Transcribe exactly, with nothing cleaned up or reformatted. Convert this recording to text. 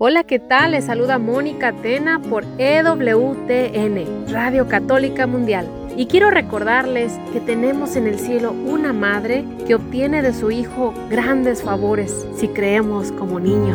Hola, ¿qué tal? Les saluda Mónica Tena por E W T N, Radio Católica Mundial. Y quiero recordarles que tenemos en el cielo una madre que obtiene de su Hijo grandes favores si creemos como niños.